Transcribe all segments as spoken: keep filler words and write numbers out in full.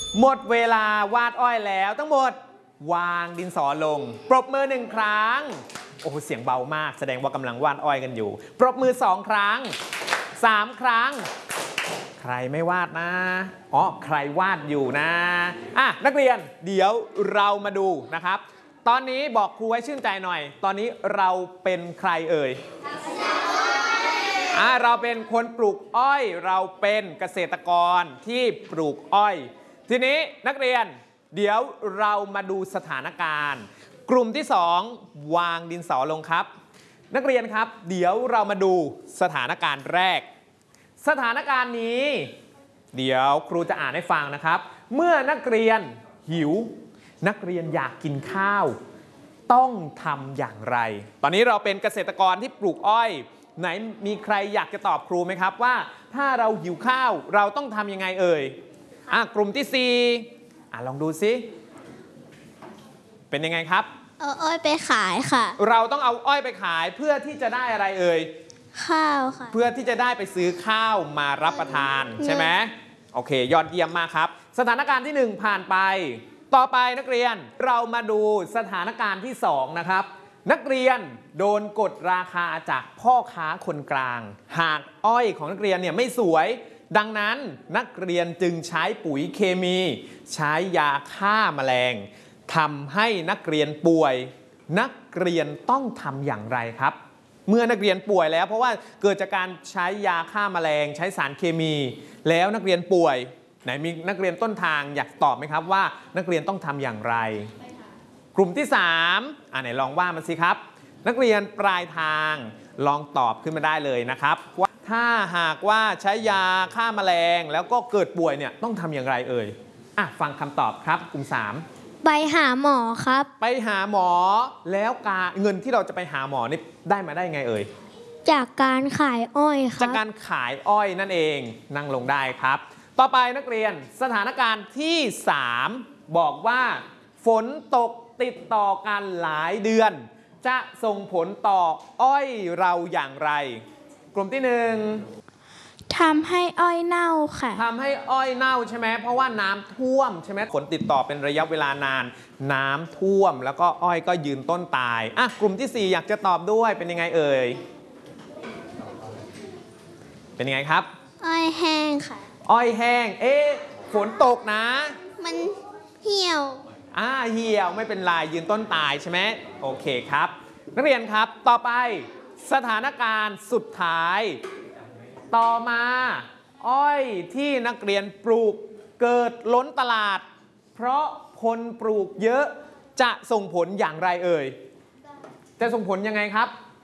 หมดเวลาวาดอ้อยแล้วทั้งหมดวางดินสอลงปรบมือหนึ่งครั้งโอ้โหเสียงเบามากแสดงว่ากำลังวาดอ้อยกันอยู่ปรบมือสองครั้งสามครั้งใครไม่วาดนะอ๋อใครวาดอยู่นะอ่ะนักเรียนเดี๋ยวเรามาดูนะครับตอนนี้บอกครูไว้ชื่นใจหน่อยตอนนี้เราเป็นใครเอ่ยอ่ะเราเป็นคนปลูกอ้อยเราเป็นเกษตรกรที่ปลูกอ้อยทีนี้นักเรียนเดี๋ยวเรามาดูสถานการณ์กลุ่มที่สองวางดินสอลงครับนักเรียนครับเดี๋ยวเรามาดูสถานการณ์แรกสถานการณ์นี้เดี๋ยวครูจะอ่านให้ฟังนะครับเมื่อนักเรียนหิวนักเรียนอยากกินข้าวต้องทำอย่างไรตอนนี้เราเป็นเกษตรกรที่ปลูกอ้อยไหนมีใครอยากจะตอบครูไหมครับว่าถ้าเราหิวข้าวเราต้องทำยังไงเอ่ยอ่ะกลุ่มที่สี่อ่ะลองดูซิเป็นยังไงครับเอาอ้อยไปขายค่ะเราต้องเอาอ้อยไปขายเพื่อที่จะได้อะไรเอ่ยข้าวค่ะเพื่อที่จะได้ไปซื้อข้าวมารับประทานใช่ไหมโอเคยอดเยี่ยมมากครับสถานการณ์ที่หนึ่งผ่านไปต่อไปนักเรียนเรามาดูสถานการณ์ที่สองนะครับนักเรียนโดนกดราคาจากพ่อค้าคนกลางหากอ้อยของนักเรียนเนี่ยไม่สวยดังนั้นนักเรียนจึงใช้ปุ๋ยเคมีใช้ยาฆ่าแมลงทำให้นักเรียนป่วยนักเรียนต้องทำอย่างไรครับเมื่อนักเรียนป่วยแล้วเพราะว่าเกิดจากการใช้ยาฆ่าแมลงใช้สารเคมีแล้วนักเรียนป่วยไหนมีนักเรียนต้นทางอยากตอบไหมครับว่านักเรียนต้องทำอย่างไรกลุ่มที่สามอ่าไหนลองว่ามันสิครับนักเรียนปลายทางลองตอบขึ้นมาได้เลยนะครับว่าถ้าหากว่าใช้ยาฆ่าแมลงแล้วก็เกิดป่วยเนี่ยต้องทำอย่างไรเอ่ยอ่ะฟังคำตอบครับกลุ่มสามไปหาหมอครับไปหาหมอแล้วการเงินที่เราจะไปหาหมอนี่ได้มาได้ไงเอ่ยจากการขายอ้อยครับจากการขายอ้อยนั่นเองนั่งลงได้ครับต่อไปนักเรียนสถานการณ์ที่สามบอกว่าฝนตกติดต่อกันหลายเดือนจะส่งผลต่ออ้อยเราอย่างไรกลุ่มที่หนึ่งทำให้อ้อยเน่าค่ะทำให้อ้อยเน่าใช่ไหมเพราะว่าน้ำท่วมใช่ไหมฝนติดต่อเป็นระยะเวลานานน้ำท่วมแล้วก็อ้อยก็ยืนต้นตายอ่ะกลุ่มที่สี่อยากจะตอบด้วยเป็นยังไงเอ่ยเป็นยังไงครับอ้อยแห้งค่ะอ้อยแห้งเอ๊ะฝนตกนะมันเหี่ยวอ่าเหี่ยวไม่เป็นไรยืนต้นตายใช่ไหมโอเคครับนักเรียนครับต่อไปสถานการณ์สุดท้ายต่อมาอ้อยที่นักเรียนปลูกเกิดล้นตลาดเพราะคนปลูกเยอะจะส่งผลอย่างไรเอ่ยจะส่งผลยังไงครับ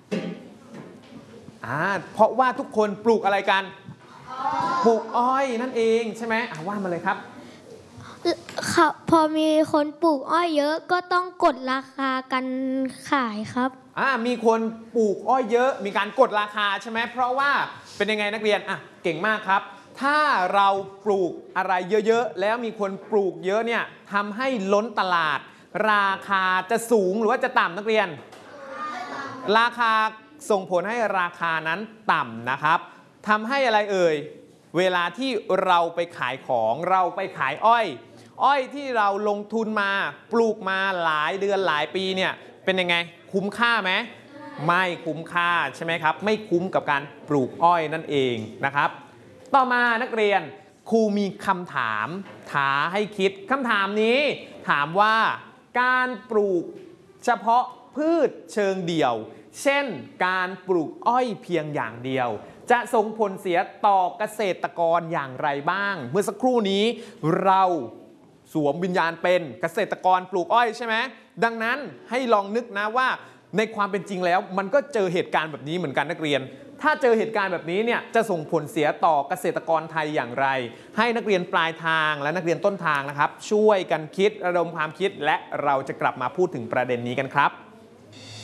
อ่าเพราะว่าทุกคนปลูกอะไรกันปลูกอ้อยนั่นเองใช่ไหมอ่าว่ามาเลยครับพอมีคนปลูกอ้อยเยอะก็ต้องกดราคากันขายครับอ่ามีคนปลูกอ้อยเยอะมีการกดราคาใช่ไหมเพราะว่าเป็นยังไงนักเรียนอ่ะเก่งมากครับถ้าเราปลูกอะไรเยอะๆแล้วมีคนปลูกเยอะเนี่ยทำให้ล้นตลาดราคาจะสูงหรือว่าจะต่ำนักเรียนราคาส่งผลให้ราคานั้นต่ำนะครับทำให้อะไรเอ่ยเวลาที่เราไปขายของเราไปขายอ้อยอ้อยที่เราลงทุนมาปลูกมาหลายเดือนหลายปีเนี่ยเป็นยังไงคุ้มค่าไหมไม่คุ้มค่าใช่ไหมครับไม่คุ้มกับการปลูกอ้อยนั่นเองนะครับต่อมานักเรียนครูมีคำถามท้าให้คิดคำถามนี้ถามว่าการปลูกเฉพาะพืชเชิงเดี่ยวเช่นการปลูกอ้อยเพียงอย่างเดียวจะส่งผลเสียต่อเกษตรกรอย่างไรบ้างเมื่อสักครู่นี้เราสวมวิญญาณเป็นเกษตรกรปลูกอ้อยใช่ไหมดังนั้นให้ลองนึกนะว่าในความเป็นจริงแล้วมันก็เจอเหตุการณ์แบบนี้เหมือนกันนักเรียนถ้าเจอเหตุการณ์แบบนี้เนี่ยจะส่งผลเสียต่อเกษตรกรไทยอย่างไรให้นักเรียนปลายทางและนักเรียนต้นทางนะครับช่วยกันคิดระดมความคิดและเราจะกลับมาพูดถึงประเด็นนี้กันครับ